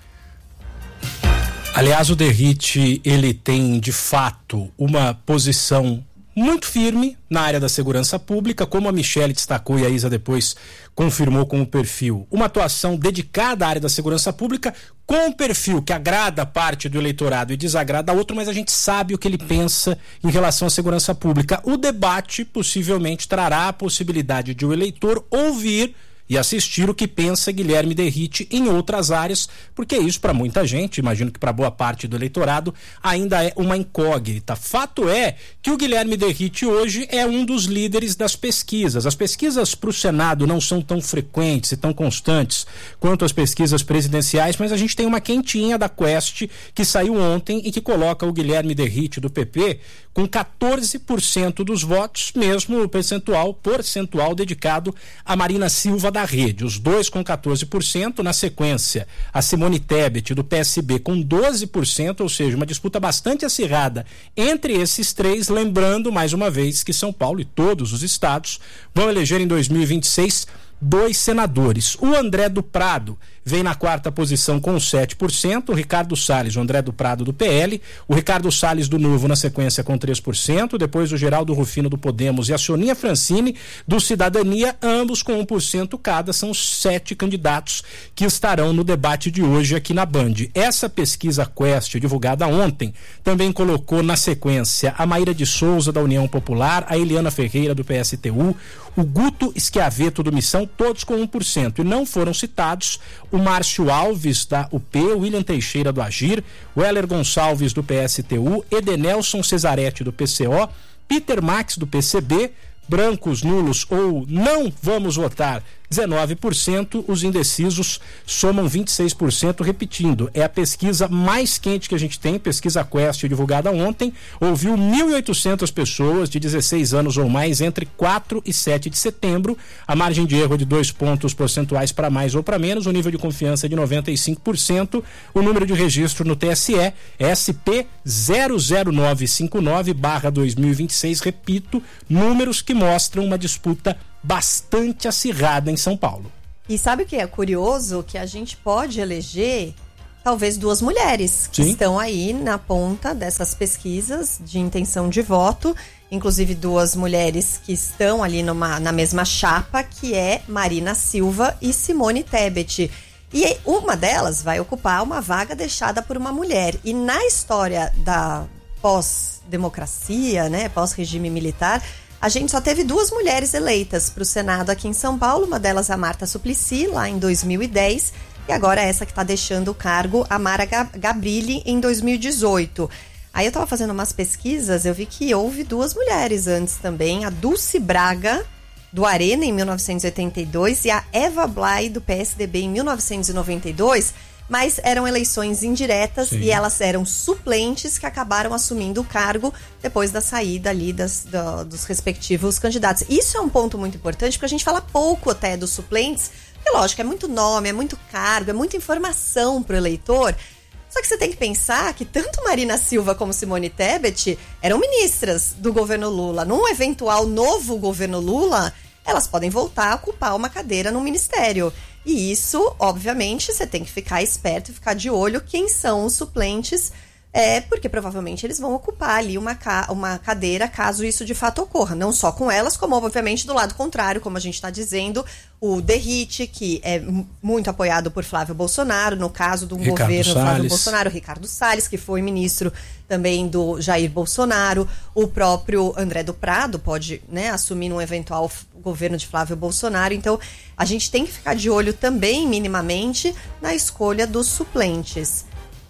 Aliás, o Derrite, ele tem, de fato, uma posição muito firme na área da segurança pública, como a Michele destacou e a Isa depois confirmou com o perfil. Uma atuação dedicada à área da segurança pública, com um perfil que agrada parte do eleitorado e desagrada a outro, mas a gente sabe o que ele pensa em relação à segurança pública. O debate possivelmente trará a possibilidade de o eleitor ouvir e assistir o que pensa Guilherme Derrite em outras áreas, porque isso para muita gente, imagino que para boa parte do eleitorado, ainda é uma incógnita. Fato é que o Guilherme Derrite hoje é um dos líderes das pesquisas. As pesquisas para o Senado não são tão frequentes e tão constantes quanto as pesquisas presidenciais, mas a gente tem uma quentinha da Quest que saiu ontem e que coloca o Guilherme Derrite do P P com catorze por cento dos votos, mesmo o percentual, percentual dedicado a Marina Silva da Rede. Os dois com catorze por cento, na sequência a Simone Tebet do P S B com doze por cento, ou seja, uma disputa bastante acirrada entre esses três, lembrando mais uma vez que São Paulo e todos os estados vão eleger em dois mil e vinte e seis dois senadores. O André do Prado vem na quarta posição com sete por cento, o Ricardo Salles, o André do Prado do P L, o Ricardo Salles do Novo na sequência com três por cento, depois o Geraldo Rufino do Podemos e a Soninha Francini do Cidadania, ambos com um por cento cada. São os sete candidatos que estarão no debate de hoje aqui na Band. Essa pesquisa Quest, divulgada ontem, também colocou na sequência a Maíra de Souza da União Popular, a Eliana Ferreira do P S T U, o Guto Schiaveto do Missão, todos com um por cento, e não foram citados o Márcio Alves da U P, o William Teixeira do Agir, o Heller Gonçalves do P S T U, Edenelson Cesaretti do P C O, Peter Max do P C B, brancos, nulos ou não vamos votar dezenove por cento, os indecisos somam vinte e seis por cento, repetindo, é a pesquisa mais quente que a gente tem, pesquisa Quest divulgada ontem, ouviu mil e oitocentas pessoas de dezesseis anos ou mais entre quatro e sete de setembro, a margem de erro de dois pontos percentuais para mais ou para menos, o nível de confiança é de noventa e cinco por cento, o número de registro no T S E é S P zero zero nove cinco nove barra dois mil e vinte e seis, repito, números que mostram uma disputa bastante acirrada em São Paulo. E sabe o que é curioso? Que a gente pode eleger talvez duas mulheres que Sim. estão aí na ponta dessas pesquisas de intenção de voto, inclusive duas mulheres que estão ali numa, na mesma chapa, que é Marina Silva e Simone Tebet. E uma delas vai ocupar uma vaga deixada por uma mulher. E na história da pós-democracia, né, pós-regime militar, a gente só teve duas mulheres eleitas para o Senado aqui em São Paulo, uma delas a Marta Suplicy, lá em dois mil e dez, e agora essa que está deixando o cargo, a Mara Gabrilli, em dois mil e dezoito. Aí eu estava fazendo umas pesquisas, eu vi que houve duas mulheres antes também, a Dulce Braga, do Arena, em mil novecentos e oitenta e dois, e a Eva Blay, do P S D B, em mil novecentos e noventa e dois, mas eram eleições indiretas Sim. e elas eram suplentes que acabaram assumindo o cargo depois da saída ali das, do, dos respectivos candidatos. Isso é um ponto muito importante, porque a gente fala pouco até dos suplentes, porque lógico, é muito nome, é muito cargo, é muita informação para o eleitor. Só que você tem que pensar que tanto Marina Silva como Simone Tebet eram ministras do governo Lula. Num eventual novo governo Lula, elas podem voltar a ocupar uma cadeira no ministério. E isso, obviamente, você tem que ficar esperto e ficar de olho quem são os suplentes, é, porque provavelmente eles vão ocupar ali uma, ca- uma cadeira caso isso de fato ocorra. Não só com elas, como obviamente do lado contrário, como a gente está dizendo, o Derrite, que é m- muito apoiado por Flávio Bolsonaro, no caso de um Ricardo governo Salles. Flávio Bolsonaro, Ricardo Salles, que foi ministro também do Jair Bolsonaro, o próprio André do Prado pode, né, assumir um eventual f- governo de Flávio Bolsonaro. Então, a gente tem que ficar de olho também, minimamente, na escolha dos suplentes.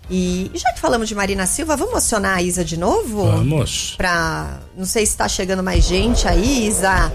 E já que falamos de Marina Silva, vamos acionar a Isa de novo? Vamos. Pra, não sei se está chegando mais gente aí, Isa.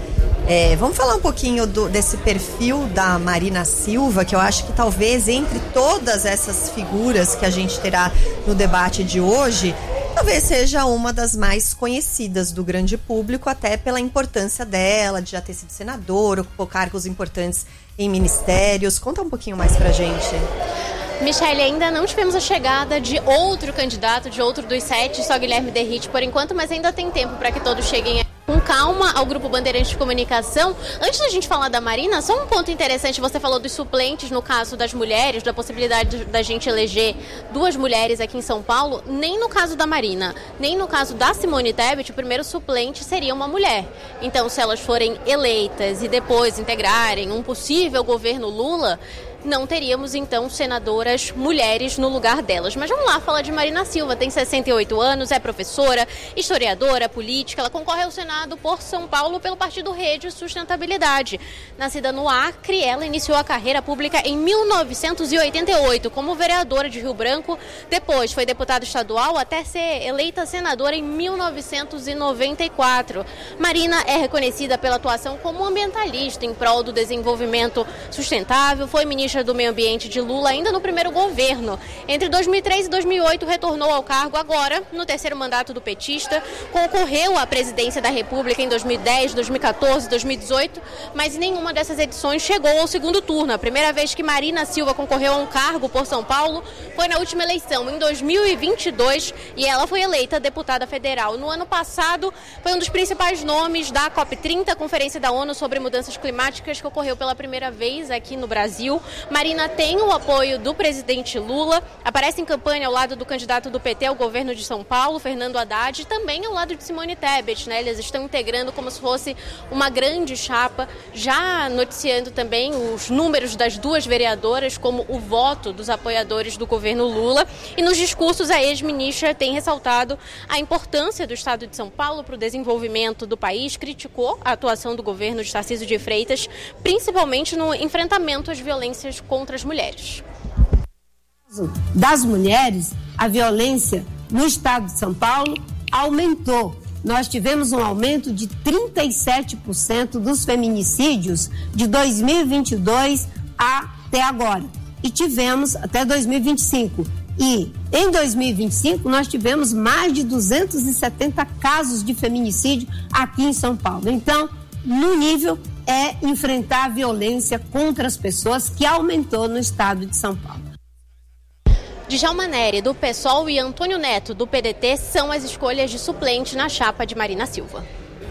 É, vamos falar um pouquinho do, desse perfil da Marina Silva, que eu acho que talvez entre todas essas figuras que a gente terá no debate de hoje, talvez seja uma das mais conhecidas do grande público, até pela importância dela, de já ter sido senadora, ocupou cargos importantes em ministérios. Conta um pouquinho mais pra gente. Michele, ainda não tivemos a chegada de outro candidato, de outro dos sete, só Guilherme Derrite por enquanto, mas ainda tem tempo para que todos cheguem com calma ao Grupo Bandeirantes de Comunicação. Antes da gente falar da Marina, só um ponto interessante, você falou dos suplentes no caso das mulheres, da possibilidade da gente eleger duas mulheres aqui em São Paulo. Nem no caso da Marina, nem no caso da Simone Tebet, o primeiro suplente seria uma mulher. Então, se elas forem eleitas e depois integrarem um possível governo Lula, não teríamos, então, senadoras mulheres no lugar delas. Mas vamos lá, falar de Marina Silva, tem sessenta e oito anos, é professora, historiadora, política, ela concorre ao Senado por São Paulo pelo partido Rede Sustentabilidade. Nascida no Acre, ela iniciou a carreira pública em mil novecentos e oitenta e oito como vereadora de Rio Branco, depois foi deputada estadual até ser eleita senadora em mil novecentos e noventa e quatro. Marina é reconhecida pela atuação como ambientalista em prol do desenvolvimento sustentável, foi ministra do Meio Ambiente de Lula ainda no primeiro governo. Entre dois mil e três e dois mil e oito retornou ao cargo agora, no terceiro mandato do petista, concorreu à presidência da República em dois mil e dez, dois mil e quatorze, dois mil e dezoito, mas nenhuma dessas edições chegou ao segundo turno. A primeira vez que Marina Silva concorreu a um cargo por São Paulo foi na última eleição, em dois mil e vinte e dois, e ela foi eleita deputada federal. No ano passado, foi um dos principais nomes da COP trinta, Conferência da ONU sobre Mudanças Climáticas, que ocorreu pela primeira vez aqui no Brasil. Marina tem o apoio do presidente Lula, aparece em campanha ao lado do candidato do P T ao governo de São Paulo, Fernando Haddad, e também ao lado de Simone Tebet, né? Eles estão integrando como se fosse uma grande chapa, já noticiando também os números das duas vereadoras como o voto dos apoiadores do governo Lula. E nos discursos, a ex-ministra tem ressaltado a importância do estado de São Paulo para o desenvolvimento do país, criticou a atuação do governo de Tarcísio de Freitas, principalmente no enfrentamento às violências contra as mulheres. Das mulheres, a violência no estado de São Paulo aumentou. Nós tivemos um aumento de trinta e sete por cento dos feminicídios de dois mil e vinte e dois até agora. E tivemos até dois mil e vinte e cinco. E em dois mil e vinte e cinco nós tivemos mais de duzentos e setenta casos de feminicídio aqui em São Paulo. Então, no nível é enfrentar a violência contra as pessoas, que aumentou no estado de São Paulo. Djalma Neri, do PSOL, e Antônio Neto, do P D T, são as escolhas de suplente na chapa de Marina Silva.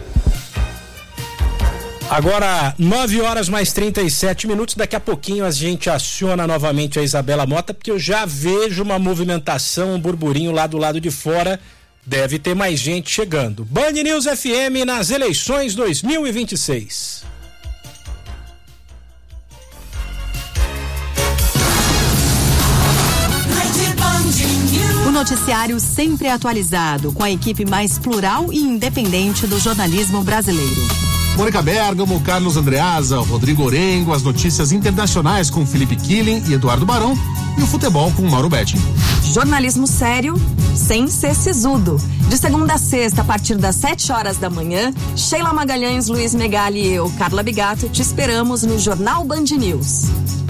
Agora, nove horas mais trinta e sete minutos. Daqui a pouquinho a gente aciona novamente a Isabela Mota, porque eu já vejo uma movimentação, um burburinho lá do lado de fora. Deve ter mais gente chegando. Band News F M nas eleições dois mil e vinte e seis. O noticiário sempre atualizado, com a equipe mais plural e independente do jornalismo brasileiro. Mônica Bergamo, Carlos Andreasa, Rodrigo Orengo, as notícias internacionais com Felipe Killing e Eduardo Barão e o futebol com Mauro Betting. Jornalismo sério, sem ser sisudo. De segunda a sexta, a partir das sete horas da manhã, Sheila Magalhães, Luiz Megali e eu, Carla Bigato, te esperamos no Jornal Band News.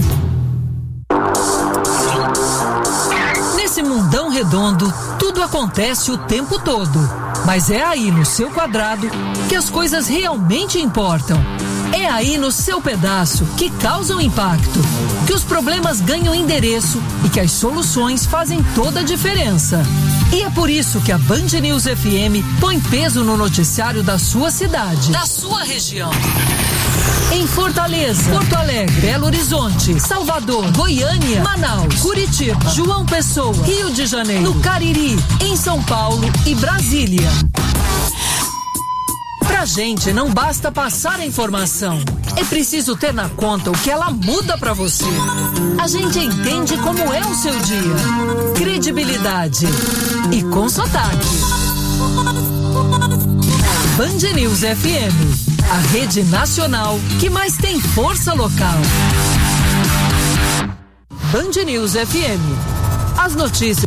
Nesse mundão redondo, tudo acontece o tempo todo. Mas é aí no seu quadrado que as coisas realmente importam. É aí no seu pedaço que causam impacto, que os problemas ganham endereço e que as soluções fazem toda a diferença. E é por isso que a Band News F M põe peso no noticiário da sua cidade, da sua região. Em Fortaleza, Porto Alegre, Belo Horizonte, Salvador, Goiânia, Manaus, Curitiba, João Pessoa, Rio de Janeiro, no Cariri, em São Paulo e Brasília. Pra gente não basta passar a informação, é preciso ter na conta o que ela muda pra você. A gente entende como é o seu dia. Credibilidade e com sotaque. Band News F M, a rede nacional que mais tem força local. Band News F M, as notícias.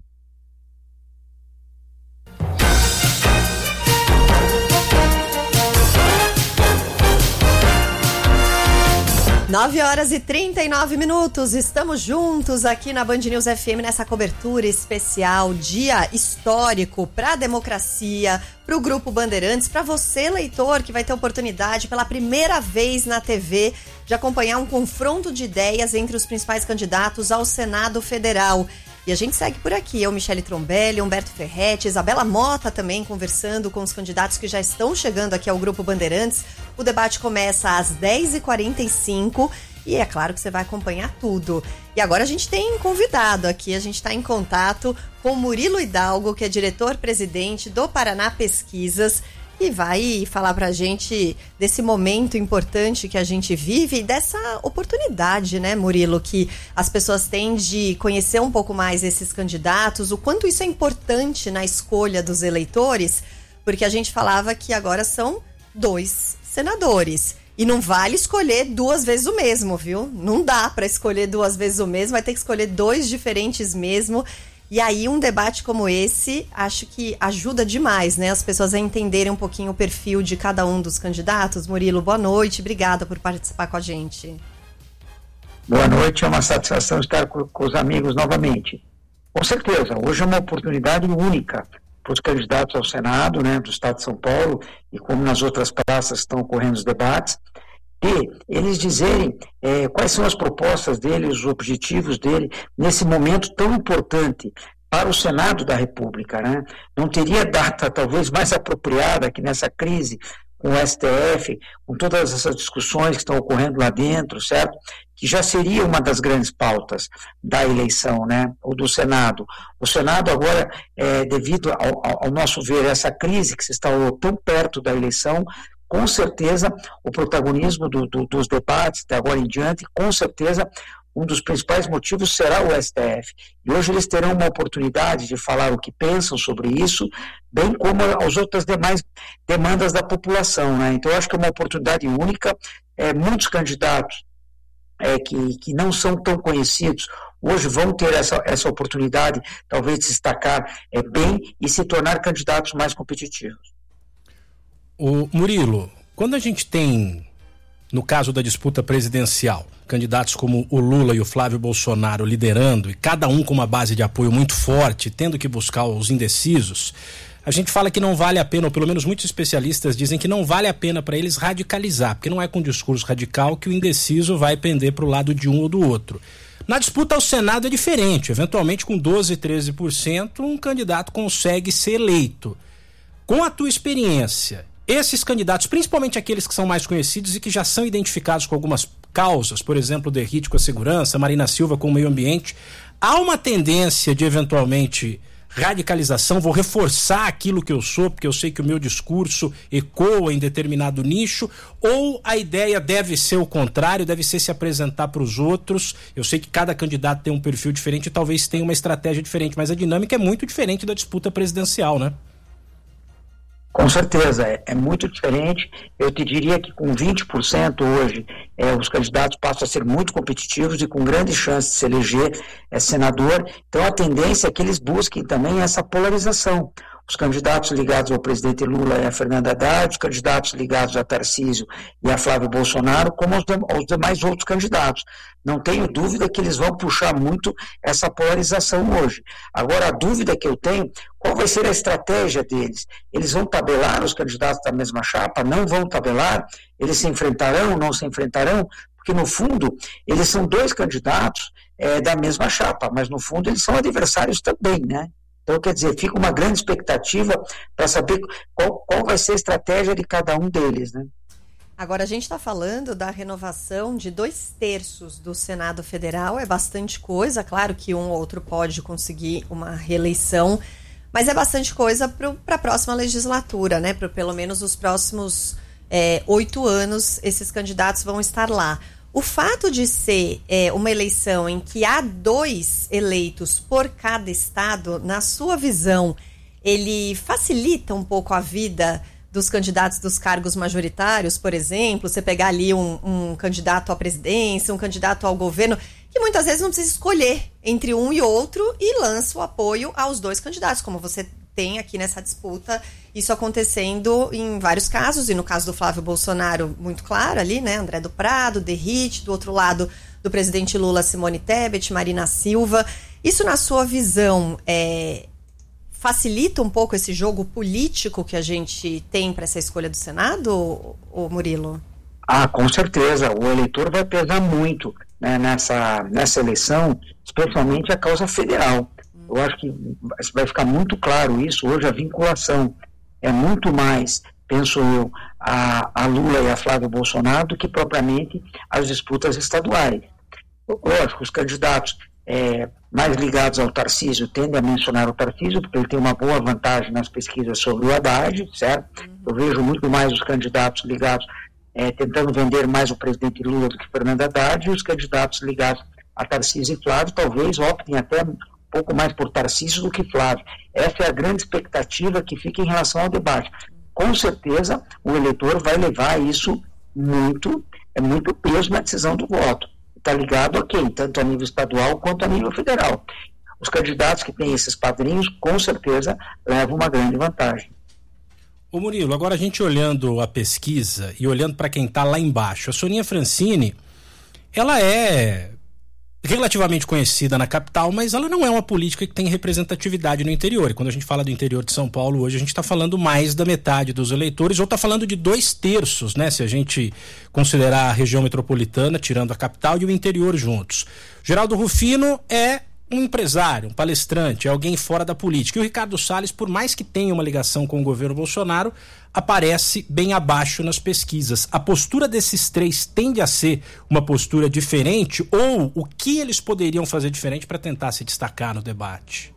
nove horas e trinta e nove minutos, estamos juntos aqui na Band News F M nessa cobertura especial, dia histórico para a democracia, para o Grupo Bandeirantes, para você, leitor, que vai ter oportunidade pela primeira vez na T V de acompanhar um confronto de ideias entre os principais candidatos ao Senado Federal. E a gente segue por aqui, eu, Michele Trombelli, Humberto Ferretti, Isabela Mota também conversando com os candidatos que já estão chegando aqui ao Grupo Bandeirantes. O debate começa às dez e quarenta e cinco e é claro que você vai acompanhar tudo. E agora a gente tem convidado aqui, a gente está em contato com Murilo Hidalgo, que é diretor-presidente do Paraná Pesquisas, e vai falar pra gente desse momento importante que a gente vive e dessa oportunidade, né, Murilo, que as pessoas têm de conhecer um pouco mais esses candidatos, o quanto isso é importante na escolha dos eleitores, porque a gente falava que agora são dois senadores. E não vale escolher duas vezes o mesmo, viu? Não dá pra escolher duas vezes o mesmo, vai ter que escolher dois diferentes mesmo. E aí um debate como esse, acho que ajuda demais, né? As pessoas a entenderem um pouquinho o perfil de cada um dos candidatos. Murilo, boa noite, obrigada por participar com a gente. Boa noite, é uma satisfação estar com, com os amigos novamente. Com certeza, hoje é uma oportunidade única para os candidatos ao Senado, né, do Estado de São Paulo, e como nas outras praças estão ocorrendo os debates, de eles dizerem é, quais são as propostas deles, os objetivos dele, nesse momento tão importante para o Senado da República, né? Não teria data talvez mais apropriada que nessa crise com o S T F, com todas essas discussões que estão ocorrendo lá dentro, certo? Que já seria uma das grandes pautas da eleição, né? Ou do Senado. O Senado agora, é, devido ao, ao nosso ver, essa crise que se instalou tão perto da eleição, com certeza o protagonismo do, do, dos debates de agora em diante, com certeza um dos principais motivos será o S T F. E hoje eles terão uma oportunidade de falar o que pensam sobre isso, bem como as outras demais demandas da população, né? Então eu acho que é uma oportunidade única. É, muitos candidatos é, que, que não são tão conhecidos hoje vão ter essa, essa oportunidade, talvez de se destacar é, bem e se tornar candidatos mais competitivos. O Murilo, quando a gente tem, no caso da disputa presidencial, candidatos como o Lula e o Flávio Bolsonaro liderando, e cada um com uma base de apoio muito forte, tendo que buscar os indecisos, a gente fala que não vale a pena, ou pelo menos muitos especialistas dizem que não vale a pena para eles radicalizar, porque não é com discurso radical que o indeciso vai pender para o lado de um ou do outro. Na disputa ao Senado é diferente, eventualmente com doze, treze por cento um candidato consegue ser eleito. Com a tua experiência, esses candidatos, principalmente aqueles que são mais conhecidos e que já são identificados com algumas causas, por exemplo, o Derrite com a segurança, Marina Silva com o meio ambiente, há uma tendência de eventualmente radicalização, vou reforçar aquilo que eu sou, porque eu sei que o meu discurso ecoa em determinado nicho, ou a ideia deve ser o contrário, deve ser se apresentar para os outros. Eu sei que cada candidato tem um perfil diferente e talvez tenha uma estratégia diferente, mas a dinâmica é muito diferente da disputa presidencial, né? Com certeza, é, é muito diferente. Eu te diria que com vinte por cento hoje é, os candidatos passam a ser muito competitivos e com grande chance de se eleger é, senador. Então a tendência é que eles busquem também essa polarização. Os candidatos ligados ao presidente Lula e a Fernanda Haddad, os candidatos ligados a Tarcísio e a Flávio Bolsonaro, como aos, dem- aos demais outros candidatos. Não tenho dúvida que eles vão puxar muito essa polarização hoje. Agora, a dúvida que eu tenho, qual vai ser a estratégia deles? Eles vão tabelar os candidatos da mesma chapa? Não vão tabelar? Eles se enfrentarão, não se enfrentarão? Porque, no fundo, eles são dois candidatos é, da mesma chapa, mas, no fundo, eles são adversários também, né? Então, quer dizer, fica uma grande expectativa para saber qual, qual vai ser a estratégia de cada um deles, né? Agora, a gente está falando da renovação de dois terços do Senado Federal, é bastante coisa, claro que um ou outro pode conseguir uma reeleição, mas é bastante coisa para a próxima legislatura, né? Para pelo menos os próximos é, oito anos, esses candidatos vão estar lá. O fato de ser é, uma eleição em que há dois eleitos por cada estado, na sua visão, ele facilita um pouco a vida dos candidatos dos cargos majoritários, por exemplo, você pegar ali um, um candidato à presidência, um candidato ao governo, que muitas vezes não precisa escolher entre um e outro e lança o apoio aos dois candidatos, como você tem aqui nessa disputa isso acontecendo em vários casos, e no caso do Flávio Bolsonaro, muito claro ali, né? André do Prado, Derrite, do outro lado do presidente Lula, Simone Tebet, Marina Silva. Isso, na sua visão, é, facilita um pouco esse jogo político que a gente tem para essa escolha do Senado, ô Murilo? Ah, com certeza. O eleitor vai pesar muito, né, nessa, nessa eleição, especialmente a causa federal. Eu acho que vai ficar muito claro isso. Hoje a vinculação é muito mais, penso eu, a, a Lula e a Flávio Bolsonaro do que propriamente as disputas estaduais. Lógico, os candidatos é, mais ligados ao Tarcísio tendem a mencionar o Tarcísio, porque ele tem uma boa vantagem nas pesquisas sobre o Haddad, certo? Eu vejo muito mais os candidatos ligados, é, tentando vender mais o presidente Lula do que Fernando Haddad, e os candidatos ligados a Tarcísio e Flávio talvez optem até um pouco mais por Tarcísio do que Flávio. Essa é a grande expectativa que fica em relação ao debate. Com certeza, o eleitor vai levar isso muito, é muito peso na decisão do voto. Está ligado a quem? Tanto a nível estadual quanto a nível federal. Os candidatos que têm esses padrinhos, com certeza, levam uma grande vantagem. Ô Murilo, agora a gente olhando a pesquisa e olhando para quem está lá embaixo, a Soninha Francini, ela é relativamente conhecida na capital, mas ela não é uma política que tem representatividade no interior. E quando a gente fala do interior de São Paulo hoje, a gente está falando mais da metade dos eleitores, ou está falando de dois terços, né? Se a gente considerar a região metropolitana, tirando a capital e o interior juntos. Geraldo Rufino é um empresário, um palestrante, é alguém fora da política. E o Ricardo Salles, por mais que tenha uma ligação com o governo Bolsonaro, aparece bem abaixo nas pesquisas. A postura desses três tende a ser uma postura diferente, ou o que eles poderiam fazer diferente para tentar se destacar no debate?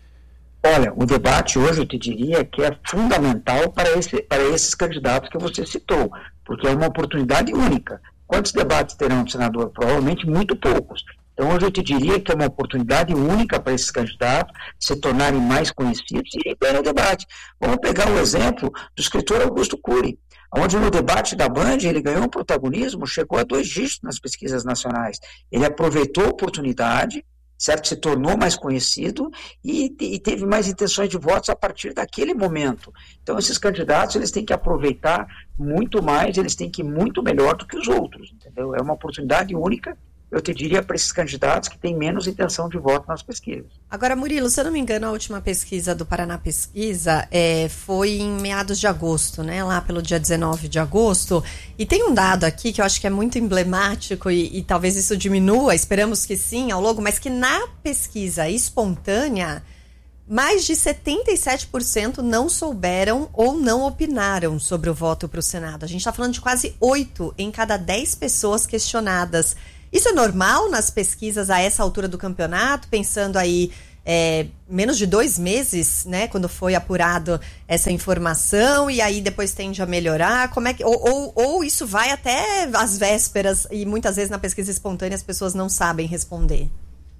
Olha, o debate hoje eu te diria que é fundamental para, esse, para esses candidatos que você citou, porque é uma oportunidade única. Quantos debates terão, senador? Provavelmente muito poucos. Então, hoje eu te diria que é uma oportunidade única para esses candidatos se tornarem mais conhecidos e irem bem no debate. Vamos pegar o exemplo do escritor Augusto Cury, onde no debate da Band ele ganhou um protagonismo, chegou a dois dígitos nas pesquisas nacionais. Ele aproveitou a oportunidade, certo? Se tornou mais conhecido e, e teve mais intenções de votos a partir daquele momento. Então, esses candidatos eles têm que aproveitar muito mais, eles têm que ir muito melhor do que os outros, entendeu? É uma oportunidade única, eu te diria, para esses candidatos que têm menos intenção de voto nas pesquisas. Agora, Murilo, se eu não me engano, a última pesquisa do Paraná Pesquisa é, foi em meados de agosto, né? Lá pelo dia dezenove de agosto. E tem um dado aqui que eu acho que é muito emblemático e, e talvez isso diminua, esperamos que sim, ao longo, mas que na pesquisa espontânea, mais de setenta e sete por cento não souberam ou não opinaram sobre o voto para o Senado. A gente está falando de quase oito em cada dez pessoas questionadas. Isso é normal nas pesquisas a essa altura do campeonato, pensando aí é, menos de dois meses, né, quando foi apurado essa informação, e aí depois tende a melhorar? Como é que, ou, ou, ou isso vai até às vésperas e muitas vezes na pesquisa espontânea as pessoas não sabem responder?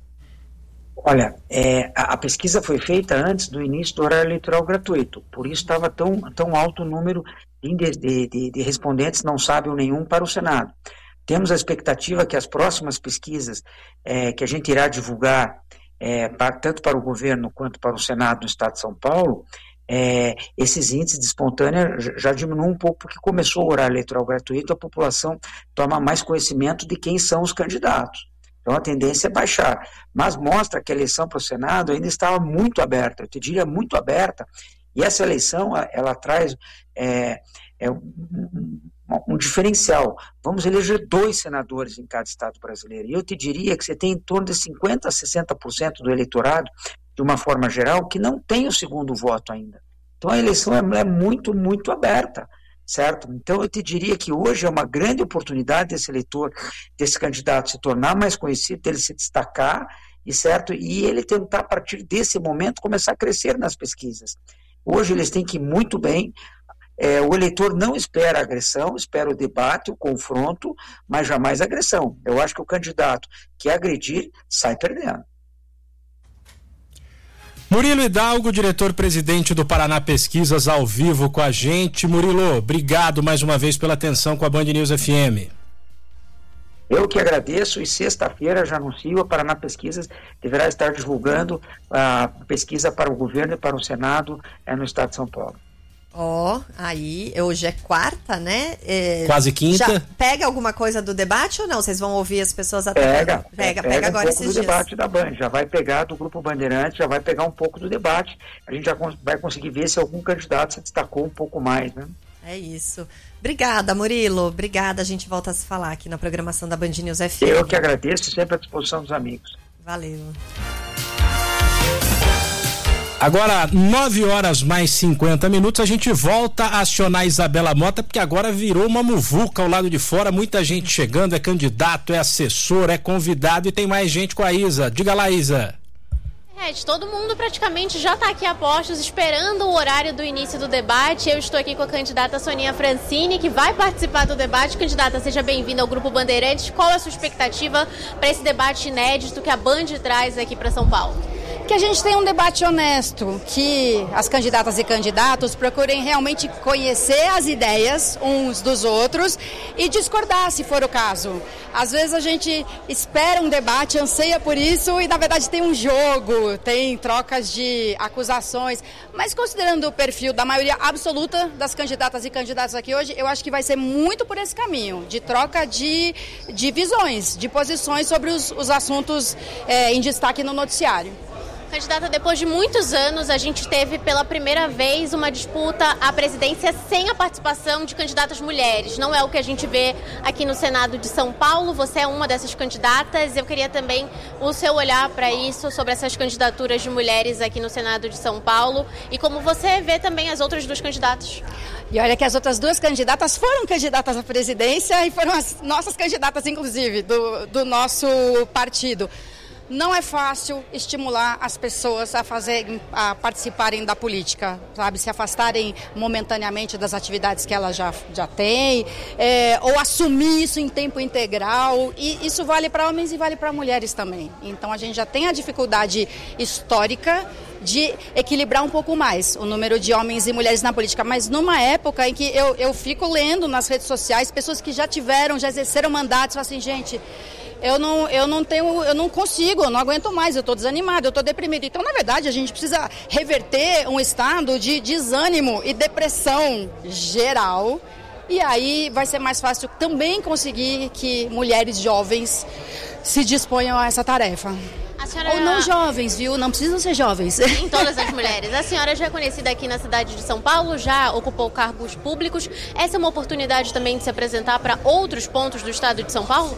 Olha, é, a, a pesquisa foi feita antes do início do horário eleitoral gratuito, por isso estava tão, tão alto o número de, de, de, de respondentes não sabem nenhum para o Senado. Temos a expectativa que as próximas pesquisas é, que a gente irá divulgar, é, para, tanto para o governo quanto para o Senado no Estado de São Paulo, é, esses índices de espontânea já diminuem um pouco, porque começou o horário eleitoral gratuito, a população toma mais conhecimento de quem são os candidatos. Então a tendência é baixar, mas mostra que a eleição para o Senado ainda estava muito aberta, eu te diria muito aberta, e essa eleição ela traz é, é um, um diferencial. Vamos eleger dois senadores em cada estado brasileiro, e eu te diria que você tem em torno de cinquenta a sessenta por cento do eleitorado, de uma forma geral, que não tem o segundo voto ainda. Então a eleição é, é muito, muito aberta, certo? Então eu te diria que hoje é uma grande oportunidade desse eleitor, desse candidato se tornar mais conhecido, dele se destacar, e certo? E ele tentar, a partir desse momento, começar a crescer nas pesquisas. Hoje eles têm que ir muito bem. É, o eleitor não espera a agressão, espera o debate, o confronto, mas jamais a agressão. Eu acho que o candidato que agredir sai perdendo. Murilo Hidalgo, diretor-presidente do Paraná Pesquisas, ao vivo com a gente. Murilo, obrigado mais uma vez pela atenção com a Band News F M. Eu que agradeço e sexta-feira já anuncio, a Paraná Pesquisas deverá estar divulgando a pesquisa para o governo e para o Senado é, no estado de São Paulo. Ó, oh, aí, hoje é quarta, né? É, Quase quinta. Já pega alguma coisa do debate ou não? Vocês vão ouvir as pessoas até... Pega, pega, pega, pega agora um esses pouco do dias. debate da Band, já vai pegar do Grupo Bandeirantes, já vai pegar um pouco do debate. A gente já vai conseguir ver se algum candidato se destacou um pouco mais, né? É isso. Obrigada, Murilo. Obrigada. A gente volta a se falar aqui na programação da Band News F M. Eu que agradeço, sempre à disposição dos amigos. Valeu. Agora, nove horas mais cinquenta minutos, a gente volta a acionar a Isabela Mota, porque agora virou uma muvuca ao lado de fora, muita gente chegando, é candidato, é assessor, é convidado e tem mais gente com a Isa. Diga lá, Isa. É, todo mundo praticamente já está aqui a postos, esperando o horário do início do debate. Eu estou aqui com a candidata Soninha Francini, que vai participar do debate. Candidata, seja bem-vinda ao Grupo Bandeirantes. Qual é a sua expectativa para esse debate inédito que a Band traz aqui para São Paulo? Que a gente tenha um debate honesto, que as candidatas e candidatos procurem realmente conhecer as ideias uns dos outros e discordar, se for o caso. Às vezes a gente espera um debate, anseia por isso e na verdade tem um jogo, tem trocas de acusações, mas considerando o perfil da maioria absoluta das candidatas e candidatos aqui hoje, eu acho que vai ser muito por esse caminho, de troca de, de visões, de posições sobre os, os assuntos é, em destaque no noticiário. Candidata, depois de muitos anos, a gente teve pela primeira vez uma disputa à presidência sem a participação de candidatas mulheres. Não é o que a gente vê aqui no Senado de São Paulo. Você é uma dessas candidatas. Eu queria também o seu olhar para isso, sobre essas candidaturas de mulheres aqui no Senado de São Paulo. E como você vê também as outras duas candidatas. E olha que as outras duas candidatas foram candidatas à presidência e foram as nossas candidatas, inclusive, do, do nosso partido. Não é fácil estimular as pessoas a, fazer, a participarem da política, sabe? Se afastarem momentaneamente das atividades que elas já, já têm, é, ou assumir isso em tempo integral. E isso vale para homens e vale para mulheres também. Então a gente já tem a dificuldade histórica de equilibrar um pouco mais o número de homens e mulheres na política, mas numa época em que eu, eu fico lendo nas redes sociais pessoas que já tiveram, já exerceram mandatos, falam assim, gente... Eu não, eu não tenho, eu não consigo, eu não aguento mais, eu estou desanimado, eu estou deprimido. Então, na verdade, a gente precisa reverter um estado de desânimo e depressão geral. E aí vai ser mais fácil também conseguir que mulheres jovens se disponham a essa tarefa. A senhora... Ou não jovens, viu? Não precisam ser jovens. Em todas as mulheres. A senhora já é conhecida aqui na cidade de São Paulo, já ocupou cargos públicos. Essa é uma oportunidade também de se apresentar para outros pontos do estado de São Paulo?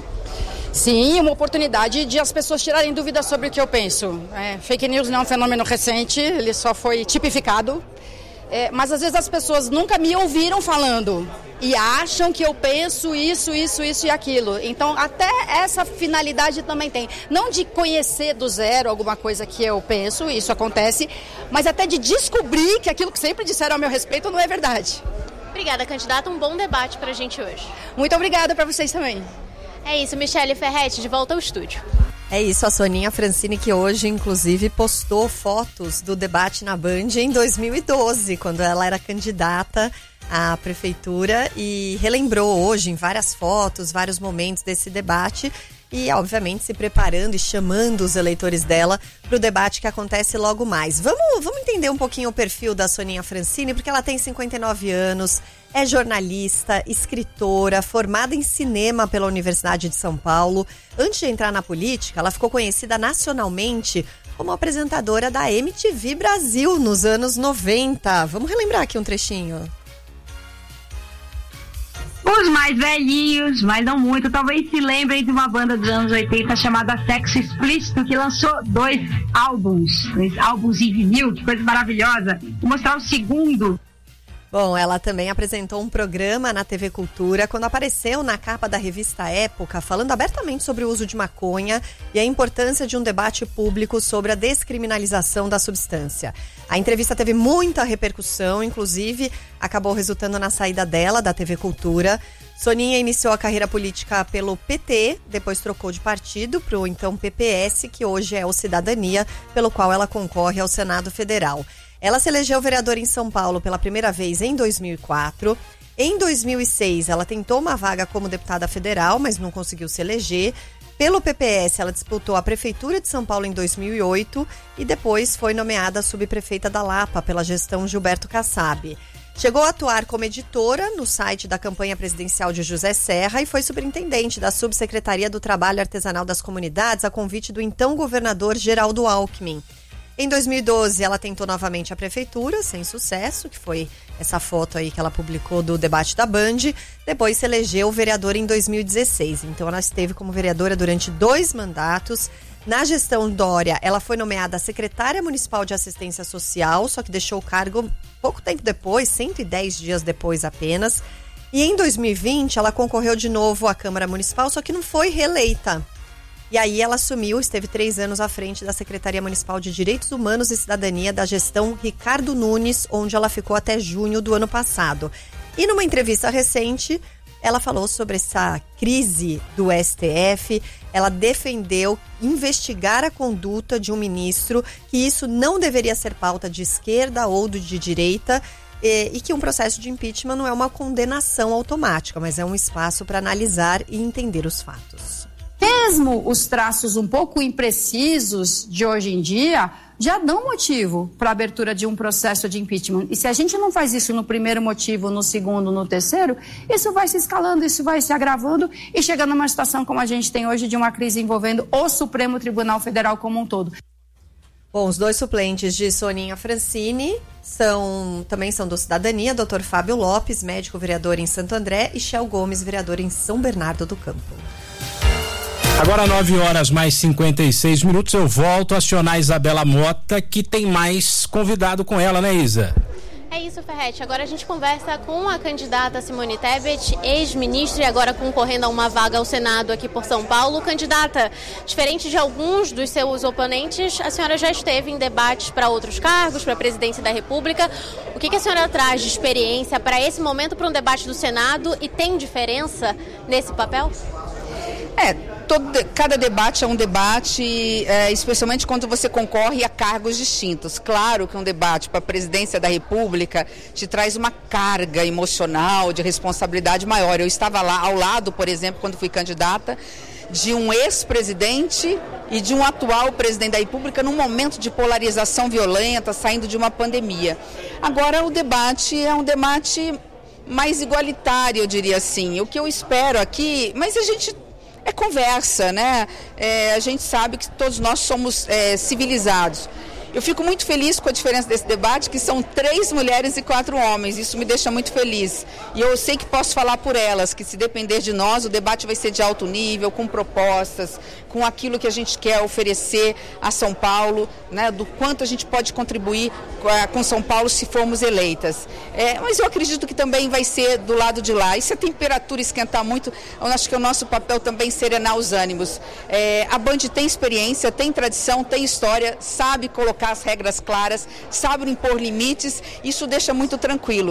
Sim, uma oportunidade de as pessoas tirarem dúvidas sobre o que eu penso. É, fake news não é um fenômeno recente, ele só foi tipificado. É, mas às vezes as pessoas nunca me ouviram falando e acham que eu penso isso, isso, isso e aquilo. Então até essa finalidade também tem. Não de conhecer do zero alguma coisa que eu penso, isso acontece, mas até de descobrir que aquilo que sempre disseram ao meu respeito não é verdade. Obrigada, candidata. Um bom debate pra gente hoje. Muito obrigada para vocês também. É isso, Michele Ferretti, de volta ao estúdio. É isso, a Soninha Francini, que hoje, inclusive, postou fotos do debate na Band em dois mil e doze, quando ela era candidata à prefeitura, e relembrou hoje em várias fotos, vários momentos desse debate, e, obviamente, se preparando e chamando os eleitores dela para o debate que acontece logo mais. Vamos, vamos entender um pouquinho o perfil da Soninha Francini, porque ela tem cinquenta e nove anos, é jornalista, escritora, formada em cinema pela Universidade de São Paulo. Antes de entrar na política, ela ficou conhecida nacionalmente como apresentadora da M T V Brasil nos anos noventa. Vamos relembrar aqui um trechinho. Os mais velhinhos, mas não muito, talvez se lembrem de uma banda dos anos oitenta chamada Sexo Explícito, que lançou dois álbuns, dois álbuns em vinil, que coisa maravilhosa. Vou mostrar o segundo. Bom, ela também apresentou um programa na T V Cultura quando apareceu na capa da revista Época, falando abertamente sobre o uso de maconha e a importância de um debate público sobre a descriminalização da substância. A entrevista teve muita repercussão, inclusive acabou resultando na saída dela da T V Cultura. Soninha iniciou a carreira política pelo P T, depois trocou de partido para o então P P S, que hoje é o Cidadania, pelo qual ela concorre ao Senado Federal. Ela se elegeu vereadora em São Paulo pela primeira vez em dois mil e quatro. Em dois mil e seis, ela tentou uma vaga como deputada federal, mas não conseguiu se eleger. Pelo P P S, ela disputou a Prefeitura de São Paulo em dois mil e oito e depois foi nomeada subprefeita da Lapa pela gestão Gilberto Kassab. Chegou a atuar como editora no site da campanha presidencial de José Serra e foi superintendente da Subsecretaria do Trabalho Artesanal das Comunidades a convite do então governador Geraldo Alckmin. Em dois mil e doze, ela tentou novamente a prefeitura, sem sucesso, que foi essa foto aí que ela publicou do debate da Band. Depois se elegeu vereadora em dois mil e dezesseis. Então ela esteve como vereadora durante dois mandatos. Na gestão Dória, ela foi nomeada secretária municipal de assistência social, só que deixou o cargo pouco tempo depois, cento e dez dias depois apenas. E em dois mil e vinte, ela concorreu de novo à Câmara Municipal, só que não foi reeleita. E aí ela assumiu, esteve três anos à frente da Secretaria Municipal de Direitos Humanos e Cidadania da gestão Ricardo Nunes, onde ela ficou até junho do ano passado. E numa entrevista recente, ela falou sobre essa crise do S T F. Ela defendeu investigar a conduta de um ministro, que isso não deveria ser pauta de esquerda ou de direita, e, e que um processo de impeachment não é uma condenação automática, mas é um espaço para analisar e entender os fatos. Mesmo os traços um pouco imprecisos de hoje em dia já dão motivo para a abertura de um processo de impeachment. E se a gente não faz isso no primeiro motivo, no segundo, no terceiro, isso vai se escalando, isso vai se agravando e chegando numa situação como a gente tem hoje de uma crise envolvendo o Supremo Tribunal Federal como um todo. Bom, os dois suplentes de Soninha Francini são, também são do Cidadania, doutor Fábio Lopes, médico vereador em Santo André, e Shell Gomes, vereador em São Bernardo do Campo. Agora nove horas mais cinquenta e seis minutos, eu volto a acionar a Isabela Mota, que tem mais convidado com ela, né, Isa? É isso, Ferretti. Agora a gente conversa com a candidata Simone Tebet, ex-ministra e agora concorrendo a uma vaga ao Senado aqui por São Paulo. Candidata, diferente de alguns dos seus oponentes, a senhora já esteve em debates para outros cargos, para a presidência da República. O que, que a senhora traz de experiência para esse momento, para um debate do Senado, e tem diferença nesse papel? É, todo, cada debate é um debate, é, especialmente quando você concorre a cargos distintos. Claro que um debate para a presidência da República te traz uma carga emocional, de responsabilidade maior. Eu estava lá ao lado, por exemplo, quando fui candidata, de um ex-presidente e de um atual presidente da República num momento de polarização violenta, saindo de uma pandemia. Agora o debate é um debate mais igualitário, eu diria assim. O que eu espero aqui, mas a gente... É conversa, né? É, a gente sabe que todos nós somos é, civilizados. Eu fico muito feliz com a diferença desse debate, que são três mulheres e quatro homens. Isso me deixa muito feliz. E eu sei que posso falar por elas, que se depender de nós, o debate vai ser de alto nível, com propostas, com aquilo que a gente quer oferecer a São Paulo, né, do quanto a gente pode contribuir com São Paulo se formos eleitas. É, mas eu acredito que também vai ser do lado de lá. E se a temperatura esquentar muito, eu acho que é o nosso papel também serenar os ânimos. É, a Band tem experiência, tem tradição, tem história, sabe colocar as regras claras, sabe impor limites, isso deixa muito tranquilo.